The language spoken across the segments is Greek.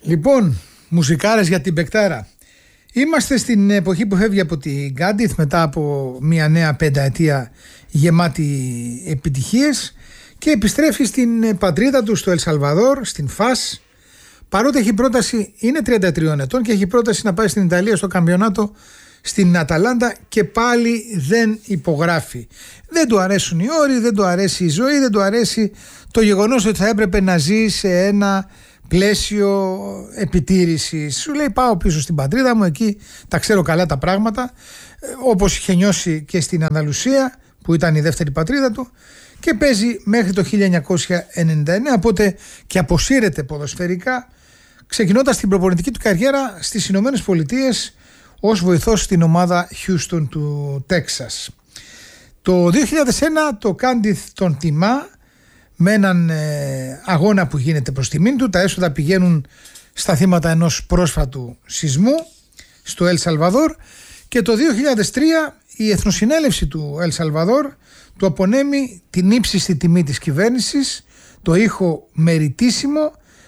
Λοιπόν, μουσικάρες για την Πεκτάρα. Είμαστε στην εποχή που φεύγει από την Κάντιθ μετά από μια νέα πενταετία γεμάτη επιτυχίες και επιστρέφει στην πατρίδα του, στο Ελσαλβαδόρ, στην ΦΑΣ, παρότι έχει πρόταση, είναι 33 ετών και έχει πρόταση να πάει στην Ιταλία στο καμπιονάτο στην Αταλάντα και πάλι δεν υπογράφει. Δεν του αρέσουν οι όροι, δεν του αρέσει η ζωή, δεν του αρέσει το γεγονός ότι θα έπρεπε να ζει σε ένα πλαίσιο επιτήρησης. Σου λέει πάω πίσω στην πατρίδα μου, εκεί τα ξέρω καλά τα πράγματα, όπως είχε νιώσει και στην Ανδαλουσία που ήταν η δεύτερη πατρίδα του, και παίζει μέχρι το 1999, οπότε και αποσύρεται ποδοσφαιρικά, ξεκινώντας την προπονητική του καριέρα στις Ηνωμένες Πολιτείες ως βοηθός στην ομάδα Houston του Τέξας. Το 2001 το Κάντιθ τον τιμά με έναν αγώνα που γίνεται προς τιμήν του. Τα έσοδα πηγαίνουν στα θύματα ενός πρόσφατου σεισμού στο Ελ Σαλβαδόρ και το 2003 η Εθνοσυνέλευση του Ελ Σαλβαδόρ του απονέμει την ύψιστη τιμή της κυβέρνησης, το ήχο μεριτίσιμο,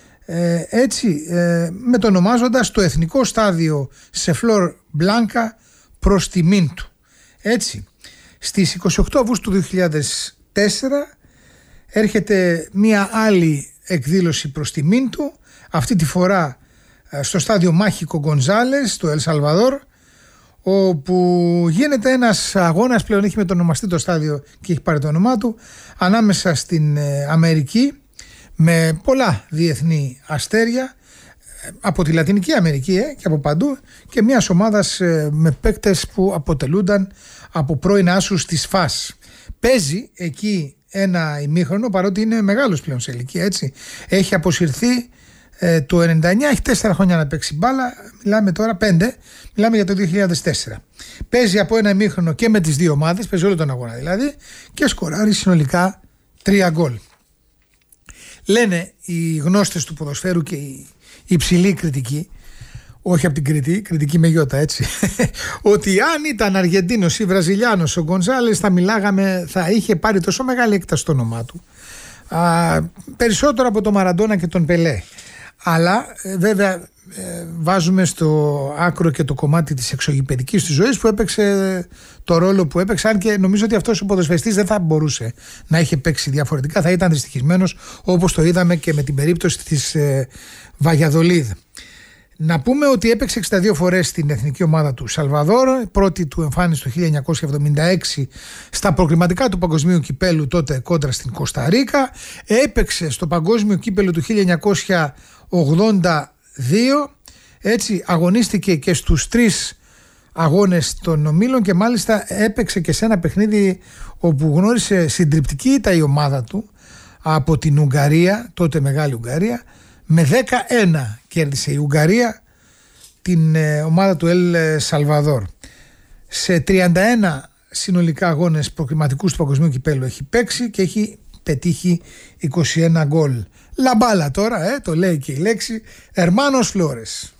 μετονομάζοντας το εθνικό στάδιο σε Φλόρ Μπλάνκα προς τιμήν του. Έτσι, στις 28 Αυγούστου 2004 έρχεται μία άλλη εκδήλωση προς τιμήν του, αυτή τη φορά στο στάδιο Μάχικο Γκονζάλες στο Ελ Σαλβαδόρ, όπου γίνεται ένας αγώνας, πλέον έχει μετονομαστεί το στάδιο και έχει πάρει το όνομά του, ανάμεσα στην Αμερική με πολλά διεθνή αστέρια από τη Λατινική Αμερική και από παντού, και μιας ομάδας με παίκτες που αποτελούνταν από πρώην άσους της ΦΑΣ. Παίζει εκεί ένα ημίχρονο, παρότι είναι μεγάλος πλέον σε ηλικία, έτσι. Έχει αποσυρθεί το 99, έχει 4 χρόνια να παίξει μπάλα, μιλάμε τώρα 5, μιλάμε για το 2004. Παίζει από ένα ημίχρονο και με τις δύο ομάδες, παίζει όλο τον αγώνα δηλαδή, και σκοράρει συνολικά 3 γκολ. Λένε οι γνώστες του ποδοσφαίρου και οι υψηλοί κριτικοί, όχι από την Κρήτη, κριτική με γιώτα, έτσι, ότι αν ήταν Αργεντίνος ή Βραζιλιάνος ο Γκονζάλες θα είχε πάρει τόσο μεγάλη έκταση στο όνομά του, περισσότερο από τον Μαραντόνα και τον Πελέ. Αλλά βέβαια βάζουμε στο άκρο και το κομμάτι της εξωγηπαιδικής της ζωής που έπαιξε το ρόλο που έπαιξε, αν και νομίζω ότι αυτός ο ποδοσφαιριστής δεν θα μπορούσε να είχε παίξει διαφορετικά, θα ήταν δυστυχισμένος, όπως το είδαμε και με την περίπτωση της Βαγιαδολίδ. Να πούμε ότι έπαιξε 62 φορές στην εθνική ομάδα του Σαλβαδόρ, πρώτη του εμφάνιση το 1976 στα προκριματικά του Παγκοσμίου Κυπέλου, τότε κόντρα στην Κώστα Ρίκα. Έπαιξε στο Παγκόσμιο Κύπελο του 1982, έτσι, αγωνίστηκε και στους 3 αγώνες των ομίλων και μάλιστα έπαιξε και σε ένα παιχνίδι όπου γνώρισε συντριπτική ήττα η ομάδα του από την Ουγγαρία, τότε Μεγάλη Ουγγαρία. Με 10-1 κέρδισε η Ουγγαρία την ομάδα του Ελ Σαλβαδόρ. Σε 31 συνολικά αγώνες προκριματικούς του Παγκοσμίου Κυπέλου έχει παίξει και έχει πετύχει 21 γκολ. Λαμπάλα τώρα, το λέει και η λέξη, Hermanos Flores.